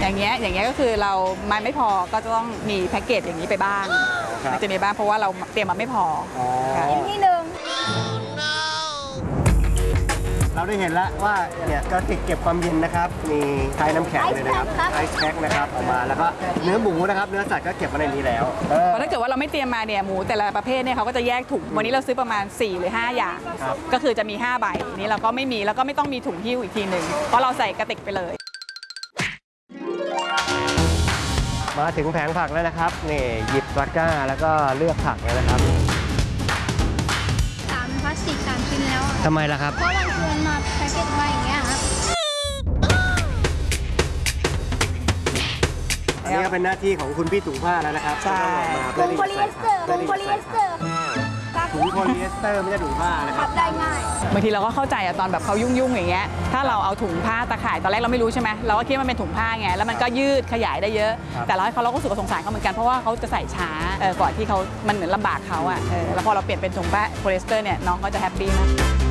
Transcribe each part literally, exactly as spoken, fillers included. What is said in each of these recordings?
อย่างเงี้ยอย่างเงี้ยก็คือเรามันไม่พอก็จะต้องมีแพ็กเกจอย่างนี้ไปบ้างมันจะมีบ้างเพราะว่าเราเตรียมมาไม่พออีกที่หนึ่งเราได้เห็นแล้วว่าเนี่ยกระติกเก็บความเย็นนะครับมีไทยน้ำแข็งเลยนะครับไอซ์แพ็คนะครับออกมาแล้วก็เนื้อหมูนะครับเนื้อสัตว์ก็เก็บมาในนี้แล้วเพราะถ้าเกิดว่าเราไม่เตรียมมาเนี่ยหมูแต่ละประเภทเนี่ยเขาก็จะแยกถุงวันนี้เราซื้อประมาณสี่หรือห้าอย่างก็คือจะมีห้าใบนี้เราก็ไม่มีแล้วก็ไม่ต้องมีถุงหิ้วอีกทีหนึ่งเพราะเราใส่กระติกไปเลยมาถึงแผงผักแล้วนะครับนี่หยิบตะกร้าแล้วก็เลือกผักแล้วนะครับสามพลาสติกสามชิ้นแล้วทำไมล่ะครับเพราะมันควรมาแพ็กเกจมาอย่างเงี้ยครับอันนี้ก็เป็นหน้าที่ของคุณพี่ถุงผ้าแล้วนะครับใช่ถุงโพลีเอสเตอร์ถุงโพลีเอสเตอร์ถุงโพลีเอสเตอร์ไม่ใช่ถุงผ้านะครับได้ง่ายบางทีเราก็เข้าใจอะตอนแบบเขายุ่งๆอย่างเงี้ยถ้าเราเอาถุงผ้าตะข่ายตอนแรกเราไม่รู้ใช่ไหมเราก็คิดว่ามันเป็นถุงผ้าไงแล้วมันก็ยืดขยายได้เยอะแต่เราให้เขาเราก็รู้สึกสงสารเขาเหมือนกันเพราะว่าเขาจะใส่ช้าก่อนที่เขามันเหมือนลำบากเขาอะแล้วพอเราเปลี่ยนเป็นถุงผ้าโพลีเอสเตอร์เนี่ยน้องก็จะแฮปปี้นะ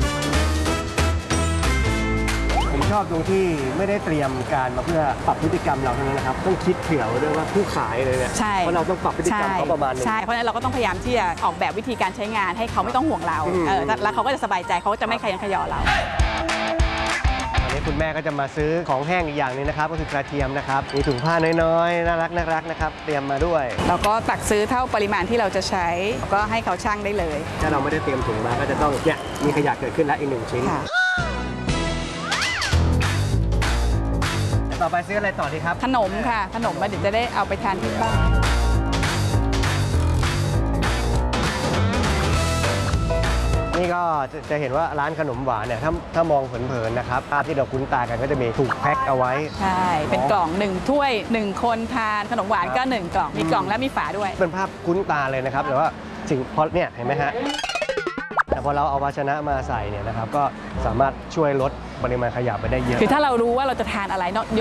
ผมชอบตรงที่ไม่ได้เตรียมการมาเพื่อปรับพฤติกรรมเราเท่านั้นนะครับต้องคิดเผื่อด้วยว่าผู้ขายเลยเนี่ยเพราะเราต้องปรับพฤติกรรมเขาประมาณนึงใช่เพราะฉะนั้นเราก็ต้องพยายามที่จะออกแบบวิธีการใช้งานให้เขาไม่ต้องห่วงเราเออแล้วเขาก็จะสบายใจเขาก็จะไม่ขยันขยอเราวันนี้คุณแม่ก็จะมาซื้อของแห้งอีกอย่างนึงนะครับก็คือกระเทียมนะครับมีถุงผ้าน้อยๆน่ารักน่ารักนะครับเตรียมมาด้วยเราก็ตักซื้อเท่าปริมาณที่เราจะใช้ก็ให้เขาชั่งได้เลยถ้าเราไม่ได้เตรียมถุงมาก็จะต้องเนี่ยมีขยะเกิดขึ้นแล้วอีกหนึ่งชิ้นต่อไปซื้ออะไรต่อดีครับขนมค่ะขนมมาเดี๋ยวจะได้เอาไปทานที่บ้านนี่ก็จะเห็นว่าร้านขนมหวานเนี่ยถ้าถ้ามองเผินๆนะครับภาพที่เราคุ้นตากันก็จะมีถูกแพ็คเอาไว้ใช่เป็นกล่องหนึ่งถ้วยหนึ่งคนทานขนมหวานก็หนึ่งกล่องมีกล่องและมีฝาด้วยเป็นภาพคุ้นตาเลยนะครับแต่ว่าสิ่งพอเนี่ยเห็นไหมฮะแต่พอเราเอาภาชนะมาใส่เนี่ยนะครับก็สามารถช่วยลดปริมาณขยะไปได้เยอะคือถ้าเรารู้ว่าเราจะทานอะไร